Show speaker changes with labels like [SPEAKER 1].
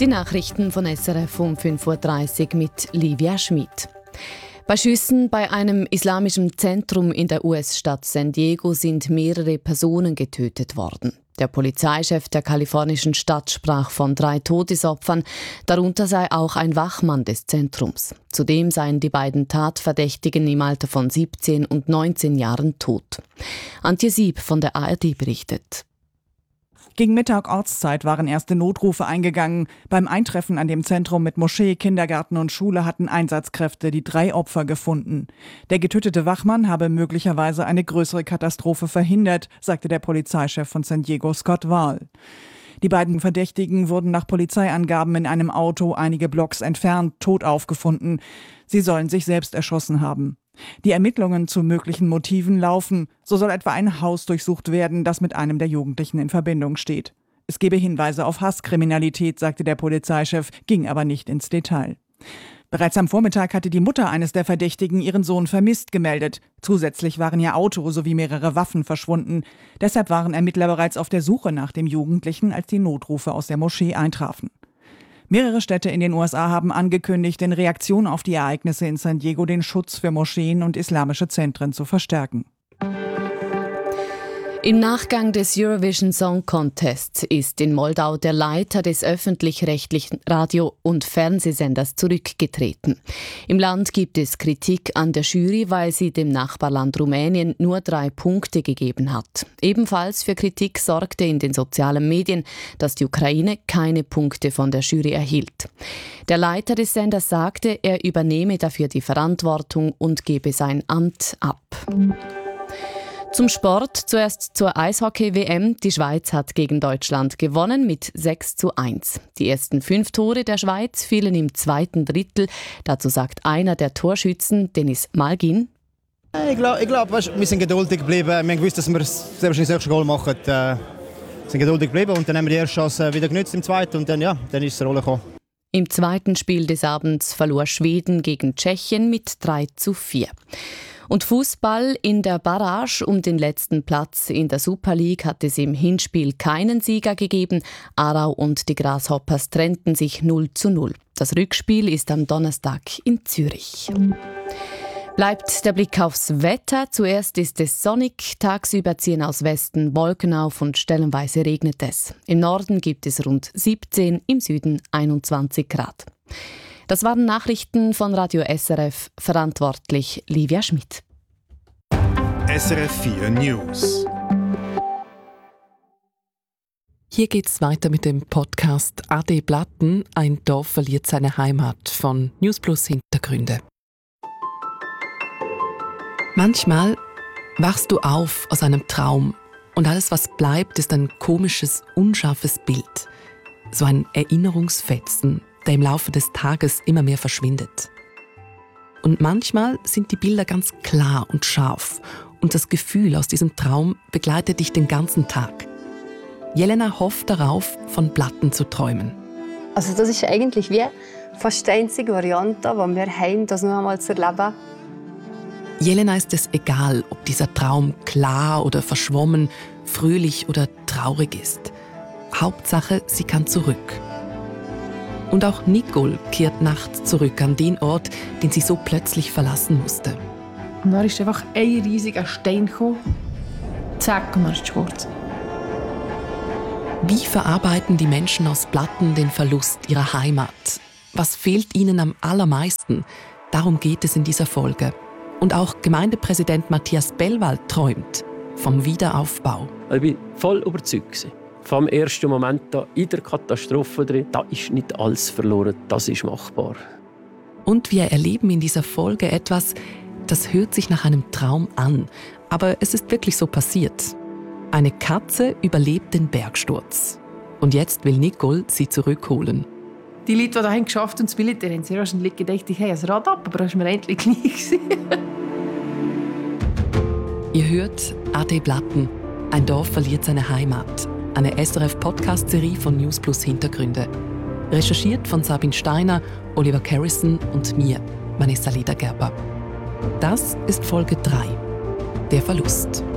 [SPEAKER 1] Die Nachrichten von SRF um 5.30 Uhr mit Livia Schmid. Bei Schüssen bei einem islamischen Zentrum in der US-Stadt San Diego sind mehrere Personen getötet worden. Der Polizeichef der kalifornischen Stadt sprach von 3 Todesopfern, darunter sei auch ein Wachmann des Zentrums. Zudem seien die beiden Tatverdächtigen im Alter von 17 und 19 Jahren tot. Antje Sieb von der ARD berichtet.
[SPEAKER 2] Gegen Mittag Ortszeit waren erste Notrufe eingegangen. Beim Eintreffen an dem Zentrum mit Moschee, Kindergarten und Schule hatten Einsatzkräfte die 3 Opfer gefunden. Der getötete Wachmann habe möglicherweise eine größere Katastrophe verhindert, sagte der Polizeichef von San Diego, Scott Wahl. Die beiden Verdächtigen wurden nach Polizeiangaben in einem Auto einige Blocks entfernt tot aufgefunden. Sie sollen sich selbst erschossen haben. Die Ermittlungen zu möglichen Motiven laufen. So soll etwa ein Haus durchsucht werden, das mit einem der Jugendlichen in Verbindung steht. Es gebe Hinweise auf Hasskriminalität, sagte der Polizeichef, ging aber nicht ins Detail. Bereits am Vormittag hatte die Mutter eines der Verdächtigen ihren Sohn vermisst gemeldet. Zusätzlich waren ihr Auto sowie mehrere Waffen verschwunden. Deshalb waren Ermittler bereits auf der Suche nach dem Jugendlichen, als die Notrufe aus der Moschee eintrafen. Mehrere Städte in den USA haben angekündigt, in Reaktion auf die Ereignisse in San Diego den Schutz für Moscheen und islamische Zentren zu verstärken.
[SPEAKER 1] Im Nachgang des Eurovision Song Contests ist in Moldau der Leiter des öffentlich-rechtlichen Radio- und Fernsehsenders zurückgetreten. Im Land gibt es Kritik an der Jury, weil sie dem Nachbarland Rumänien nur 3 Punkte gegeben hat. Ebenfalls für Kritik sorgte in den sozialen Medien, dass die Ukraine keine Punkte von der Jury erhielt. Der Leiter des Senders sagte, er übernehme dafür die Verantwortung und gebe sein Amt ab. Zum Sport, zuerst zur Eishockey-WM. Die Schweiz hat gegen Deutschland gewonnen mit 6:1. Die ersten 5 Tore der Schweiz fielen im zweiten Drittel. Dazu sagt einer der Torschützen, Dennis Malgin.
[SPEAKER 3] Ich glaube, wir sind geduldig geblieben. Wir haben gewusst, dass wir sehr wahrscheinlich das erste Goal machen. Sind geduldig geblieben und dann haben wir die erste Chance wieder genutzt im zweiten und dann ist es Rolle gekommen.
[SPEAKER 1] Im zweiten Spiel des Abends verlor Schweden gegen Tschechien mit 3:4. Und Fußball: in der Barrage um den letzten Platz in der Super League hat es im Hinspiel keinen Sieger gegeben. Aarau und die Grasshoppers trennten sich 0:0. Das Rückspiel ist am Donnerstag in Zürich. Bleibt der Blick aufs Wetter. Zuerst ist es sonnig, tagsüber ziehen aus Westen Wolken auf und stellenweise regnet es. Im Norden gibt es rund 17, im Süden 21 Grad. Das waren Nachrichten von Radio SRF, verantwortlich Livia Schmid.
[SPEAKER 4] SRF 4 News.
[SPEAKER 5] Hier geht's weiter mit dem Podcast AD Blatten, ein Dorf verliert seine Heimat von News Plus Hintergründe. Manchmal wachst du auf aus einem Traum und alles, was bleibt, ist ein komisches, unscharfes Bild. So ein Erinnerungsfetzen, der im Laufe des Tages immer mehr verschwindet. Und manchmal sind die Bilder ganz klar und scharf und das Gefühl aus diesem Traum begleitet dich den ganzen Tag. Jelena hofft darauf, von Blatten zu träumen.
[SPEAKER 6] Also das ist eigentlich wie fast die einzige Variante, die wir haben, das noch einmal zu erleben.
[SPEAKER 5] Jelena ist es egal, ob dieser Traum klar oder verschwommen, fröhlich oder traurig ist. Hauptsache, sie kann zurück. Und auch Nicole kehrt nachts zurück an den Ort, den sie so plötzlich verlassen musste.
[SPEAKER 7] Und dann ist einfach ein riesiger Stein gekommen. Zack, und dann ist es schwarz.
[SPEAKER 5] Wie verarbeiten die Menschen aus Blatten den Verlust ihrer Heimat? Was fehlt ihnen am allermeisten? Darum geht es in dieser Folge. Und auch Gemeindepräsident Matthias Bellwald träumt vom Wiederaufbau.
[SPEAKER 8] Ich war voll überzeugt. Vom ersten Moment da in der Katastrophe drin, da ist nicht alles verloren, das ist machbar.
[SPEAKER 5] Und wir erleben in dieser Folge etwas, das hört sich nach einem Traum an. Aber es ist wirklich so passiert. Eine Katze überlebt den Bergsturz. Und jetzt will Nicole sie zurückholen.
[SPEAKER 7] Die Leute, die dahin geschafft haben, das Militär, haben sehr wahrscheinlich gedacht, ich habe ein Rad ab, aber das war mir endlich gleich.
[SPEAKER 5] Ihr hört AD Blatten. Ein Dorf verliert seine Heimat. Eine SRF-Podcast-Serie von News Plus Hintergründe. Recherchiert von Sabine Steiner, Oliver Carrison und mir, Vanessa Ledergerber. Das ist Folge 3. Der Verlust.